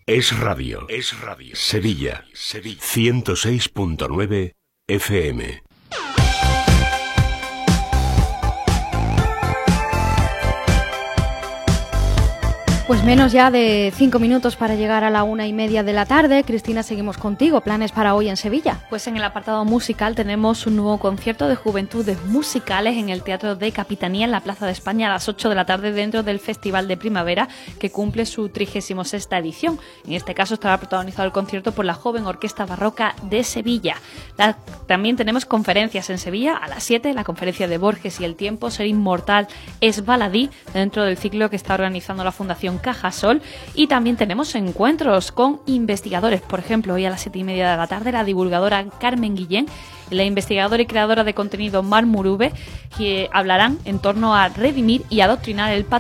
Es radio. Es radio. Sevilla. 106.9 FM. Pues menos ya de 5 minutos para llegar a la 1:30 de la tarde. Cristina, seguimos contigo. ¿Planes para hoy en Sevilla? Pues en el apartado musical tenemos un nuevo concierto de Juventudes Musicales en el Teatro de Capitanía en la Plaza de España a las 8 de la tarde dentro del Festival de Primavera, que cumple su 36ª edición. En este caso estará protagonizado el concierto por la Joven Orquesta Barroca de Sevilla. También tenemos conferencias en Sevilla a las 7, la conferencia de Borges y el tiempo, Ser inmortal es baladí, dentro del ciclo que está organizando la Fundación Cajasol. Y también tenemos encuentros con investigadores. Por ejemplo, hoy a las 7:30 de la tarde la divulgadora Carmen Guillén y la investigadora y creadora de contenido Mar Murube, que hablarán en torno a redimir y adoctrinar el patriarcado